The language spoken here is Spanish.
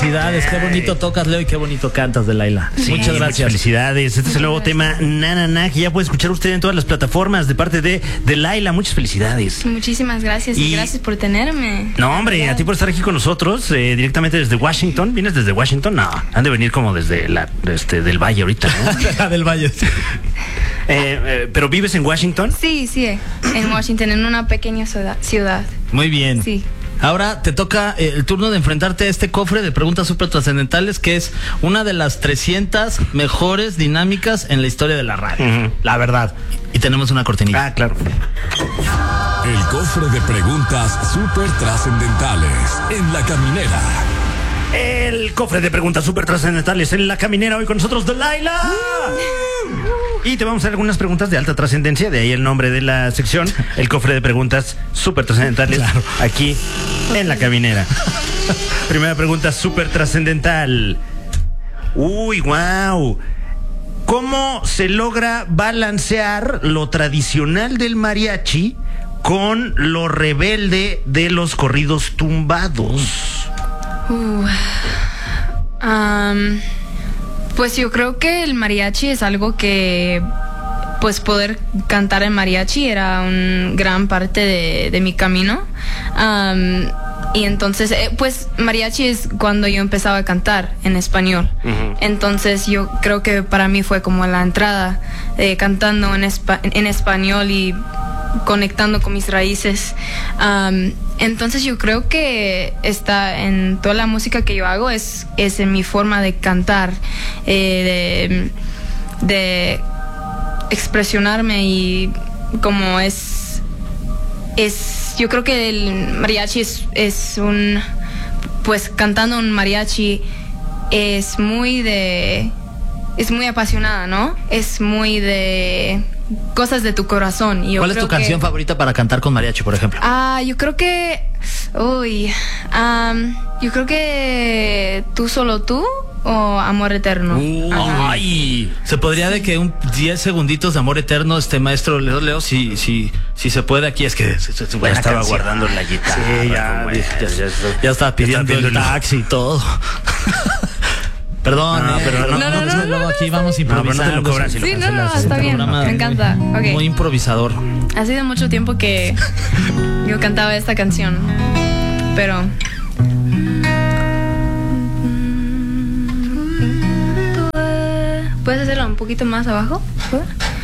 felicidades, qué bonito tocas, Leo, y qué bonito cantas, Delilah. Sí, muchas gracias. Felicidades. Este es el nuevo tema, Na Na Na, que ya puede escuchar usted en todas las plataformas de parte de Delilah. Muchas felicidades. Muchísimas gracias y gracias por tenerme. No, hombre, a ti por estar aquí con nosotros, directamente desde Washington. ¿Vienes desde Washington? No, han de venir como desde del Valle ahorita, ¿no? Del Valle. ¿Pero vives en Washington? Sí, en Washington, en una pequeña ciudad. Muy bien. Sí. Ahora te toca el turno de enfrentarte a este cofre de preguntas súper trascendentales, que es una de las 300 mejores dinámicas en la historia de la radio. La verdad. Y tenemos una cortinilla. Ah, claro. El cofre de preguntas súper trascendentales en La Caminera. El cofre de preguntas súper trascendentales en La Caminera. Hoy con nosotros, Delilah. Y te vamos a hacer algunas preguntas de alta trascendencia, de ahí el nombre de la sección, el cofre de preguntas súper trascendentales, claro, aquí en La Caminera. Primera pregunta súper trascendental. Uy, wow. ¿Cómo se logra balancear lo tradicional del mariachi con lo rebelde de los corridos tumbados? Pues yo creo que el mariachi es algo que, pues poder cantar en mariachi era una gran parte de mi camino. Y entonces, pues mariachi es cuando yo empezaba a cantar en español. Entonces yo creo que para mí fue como la entrada, cantando en español y conectando con mis raíces. Entonces yo creo que está en toda la música que yo hago, es en mi forma de cantar, de expresionarme, y como yo creo que el mariachi es pues cantando un mariachi es muy apasionada, ¿no? Es muy de cosas de tu corazón. Y ¿cuál es tu canción favorita para cantar con mariachi, por ejemplo? Yo creo que yo creo que Tú Solo Tú o Amor Eterno. Ay, se podría de que 10 segunditos de Amor Eterno, maestro Leo, si se puede aquí, es que ya estaba guardando la guitarra. Sí, ya estaba pidiendo el taxi y todo. Perdón, pero luego aquí vamos improvisando. No, pero no te lo cobran si lo cancelas. No, está bien, me encanta. Okay. Muy improvisador. Ha sido mucho tiempo que yo cantaba esta canción, pero ¿puedes hacerlo un poquito más abajo? ¿Puedo?